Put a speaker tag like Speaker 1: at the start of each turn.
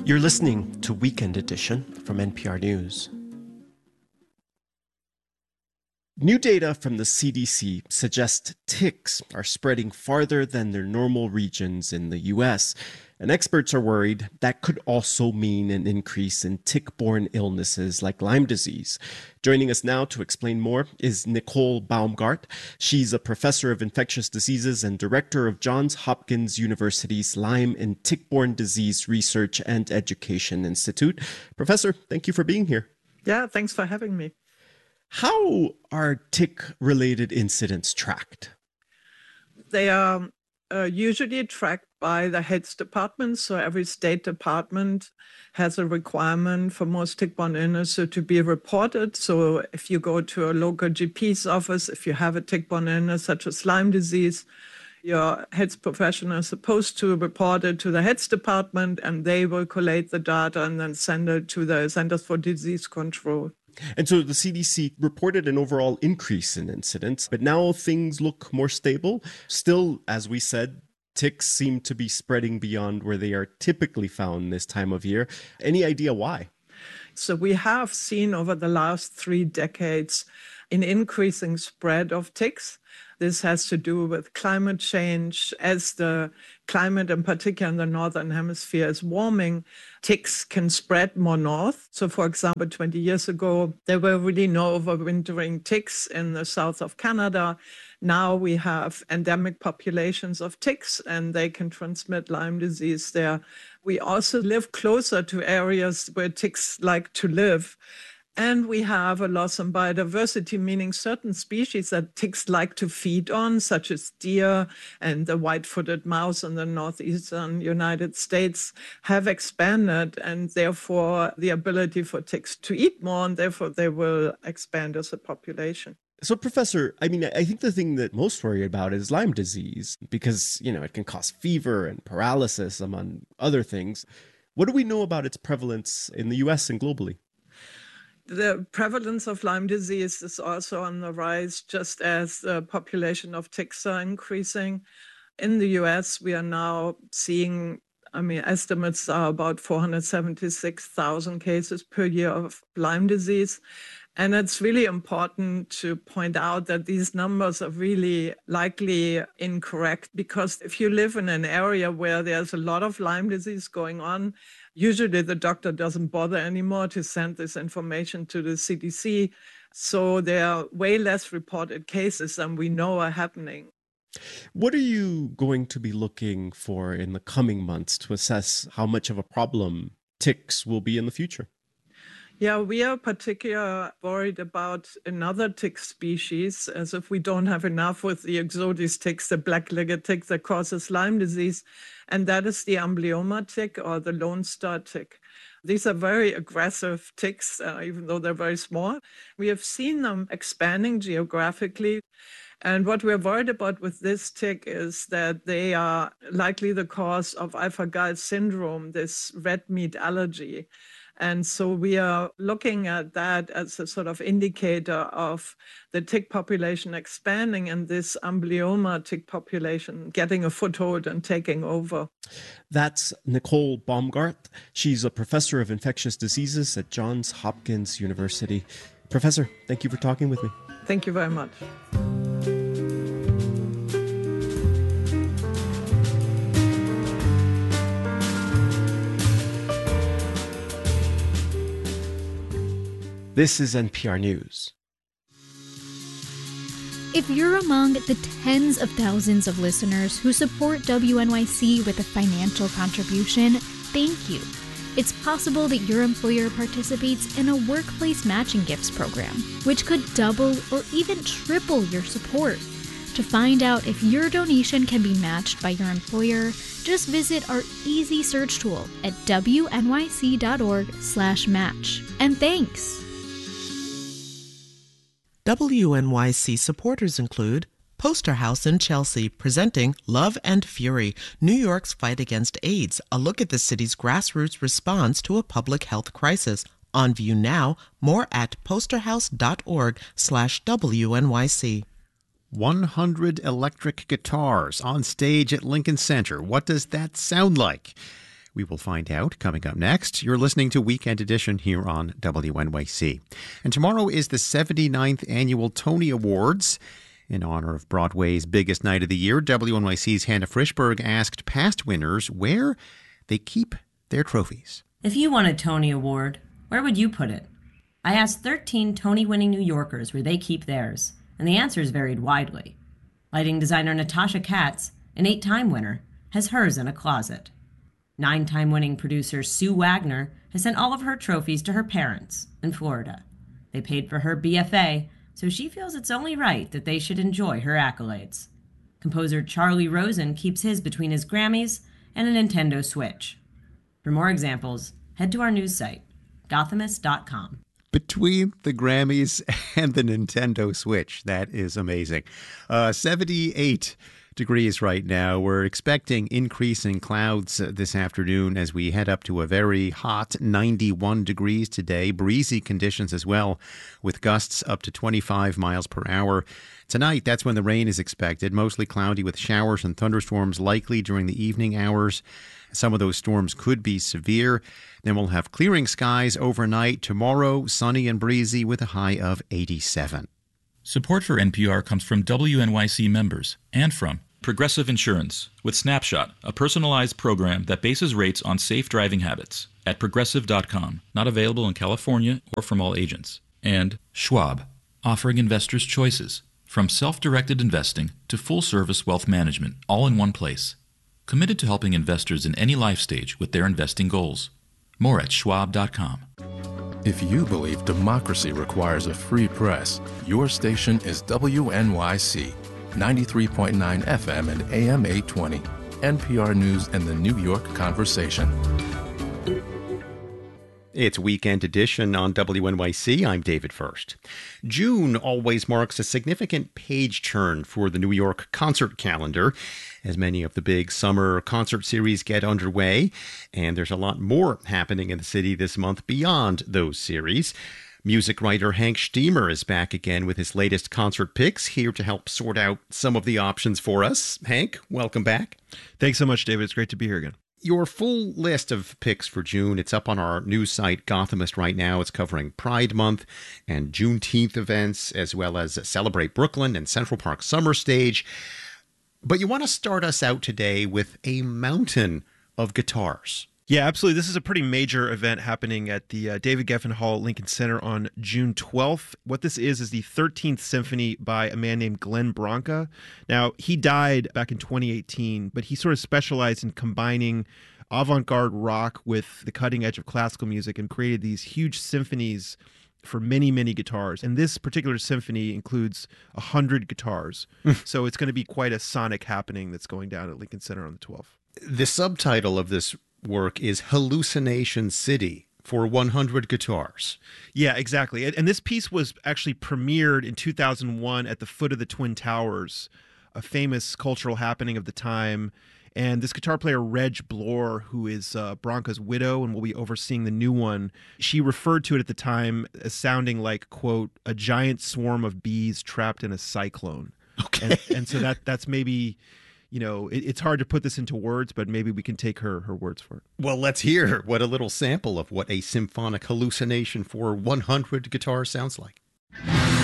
Speaker 1: You're listening to Weekend Edition from NPR News. New data from the CDC suggests ticks are spreading farther than their normal regions in the U.S., and experts are worried that could also mean an increase in tick-borne illnesses like Lyme disease. Joining us now to explain more is Nicole Baumgart. She's a professor of infectious diseases and director of Johns Hopkins University's Lyme and Tick-Borne Disease Research and Education Institute. Professor, thank you for being here.
Speaker 2: Yeah, thanks for having me.
Speaker 1: How are tick-related incidents tracked?
Speaker 2: They are usually tracked by the health department. So every state department has a requirement for most tick-borne illnesses to be reported. So if you go to a local GP's office, if you have a tick-borne illness such as Lyme disease, your health professional is supposed to report it to the health department, and they will collate the data and then send it to the Centers for Disease Control.
Speaker 1: And so the CDC reported an overall increase in incidents, but now things look more stable. Still, as we said, ticks seem to be spreading beyond where they are typically found this time of year. Any idea why?
Speaker 2: So we have seen over the last 3 decades an increasing spread of ticks. This has to do with climate change. As the climate, in particular in the Northern Hemisphere, is warming, ticks can spread more north. So, for example, 20 years ago, there were really no overwintering ticks in the south of Canada. Now we have endemic populations of ticks, and they can transmit Lyme disease there. We also live closer to areas where ticks like to live. And we have a loss in biodiversity, meaning certain species that ticks like to feed on, such as deer and the white-footed mouse in the northeastern United States, have expanded, and therefore the ability for ticks to eat more, and therefore they will expand as a population.
Speaker 1: So, Professor, I think the thing that most worry about is Lyme disease because, it can cause fever and paralysis, among other things. What do we know about its prevalence in the U.S. and globally?
Speaker 2: The prevalence of Lyme disease is also on the rise, just as the population of ticks are increasing. In the US, we are now seeing, estimates are about 476,000 cases per year of Lyme disease. And it's really important to point out that these numbers are really likely incorrect, because if you live in an area where there's a lot of Lyme disease going on, usually the doctor doesn't bother anymore to send this information to the CDC. So there are way less reported cases than we know are happening.
Speaker 1: What are you going to be looking for in the coming months to assess how much of a problem ticks will be in the future?
Speaker 2: Yeah, we are particularly worried about another tick species, as if we don't have enough with the Ixodes ticks, the black-legged tick that causes Lyme disease, and that is the amblyomma tick or the Lone Star tick. These are very aggressive ticks, even though they're very small. We have seen them expanding geographically. And what we're worried about with this tick is that they are likely the cause of alpha-gal syndrome, this red meat allergy. And so we are looking at that as a sort of indicator of the tick population expanding and this amblyomma tick population getting a foothold and taking over.
Speaker 1: That's Nicole Baumgart. She's a professor of infectious diseases at Johns Hopkins University. Professor, thank you for talking with me.
Speaker 2: Thank you very much.
Speaker 1: This is NPR News.
Speaker 3: If you're among the tens of thousands of listeners who support WNYC with a financial contribution, thank you. It's possible that your employer participates in a workplace matching gifts program, which could double or even triple your support. To find out if your donation can be matched by your employer, just visit our easy search tool at wnyc.org/match. And thanks.
Speaker 4: WNYC supporters include Poster House in Chelsea, presenting Love and Fury, New York's Fight Against AIDS, a look at the city's grassroots response to a public health crisis. On view now, more at posterhouse.org/WNYC.
Speaker 5: 100 electric guitars on stage at Lincoln Center. What does that sound like? We will find out coming up next. You're listening to Weekend Edition here on WNYC. And tomorrow is the 79th Annual Tony Awards. In honor of Broadway's biggest night of the year, WNYC's Hannah Frischberg asked past winners where they keep their trophies.
Speaker 6: If you won a Tony Award, where would you put it? I asked 13 Tony-winning New Yorkers where they keep theirs, and the answers varied widely. Lighting designer Natasha Katz, an 8-time winner, has hers in a closet. 9-time winning producer Sue Wagner has sent all of her trophies to her parents in Florida. They paid for her BFA, so she feels it's only right that they should enjoy her accolades. Composer Charlie Rosen keeps his between his Grammys and a Nintendo Switch. For more examples, head to our news site, Gothamist.com.
Speaker 5: Between the Grammys and the Nintendo Switch. That is amazing. 78 degrees right now. We're expecting increasing clouds this afternoon as we head up to a very hot 91 degrees today. Breezy conditions as well, with gusts up to 25 miles per hour. Tonight, that's when the rain is expected. Mostly cloudy with showers and thunderstorms likely during the evening hours. Some of those storms could be severe. Then we'll have clearing skies overnight. Tomorrow, sunny and breezy with a high of 87.
Speaker 7: Support for NPR comes from WNYC members and from Progressive Insurance with Snapshot, a personalized program that bases rates on safe driving habits at Progressive.com. Not available in California or from all agents. And Schwab, offering investors choices from self-directed investing to full-service wealth management, all in one place. Committed to helping investors in any life stage with their investing goals. More at Schwab.com.
Speaker 8: If you believe democracy requires a free press, your station is WNYC, 93.9 FM and AM 820, NPR News and the New York Conversation.
Speaker 5: It's Weekend Edition on WNYC. I'm David First. June always marks a significant page turn for the New York concert calendar, as many of the big summer concert series get underway, and there's a lot more happening in the city this month beyond those series. Music writer Hank Steamer is back again with his latest concert picks, here to help sort out some of the options for us. Hank, welcome back.
Speaker 9: Thanks so much, David. It's great to be here again.
Speaker 5: Your full list of picks for June, it's up on our news site, Gothamist, right now. It's covering Pride Month and Juneteenth events, as well as Celebrate Brooklyn and Central Park Summer Stage. But you want to start us out today with a mountain of guitars.
Speaker 9: Yeah, absolutely. This is a pretty major event happening at the David Geffen Hall at Lincoln Center on June 12th. What this is the 13th Symphony by a man named Glenn Branca. Now, he died back in 2018, but he sort of specialized in combining avant-garde rock with the cutting edge of classical music and created these huge symphonies for many, many guitars. And this particular symphony includes 100 guitars. So it's going to be quite a sonic happening that's going down at Lincoln Center on the 12th.
Speaker 5: The subtitle of this work is Hallucination City for 100 guitars.
Speaker 9: Yeah, exactly. And this piece was actually premiered in 2001 at the foot of the Twin Towers, a famous cultural happening of the time. And this guitar player, Reg Bloor, who is Branca's widow and will be overseeing the new one, she referred to it at the time as sounding like, quote, a giant swarm of bees trapped in a cyclone.
Speaker 5: Okay.
Speaker 9: And so that's maybe, you know, it's hard to put this into words, but maybe we can take her words for it.
Speaker 5: Well, let's hear what a little sample of what a symphonic hallucination for 100 guitars sounds like.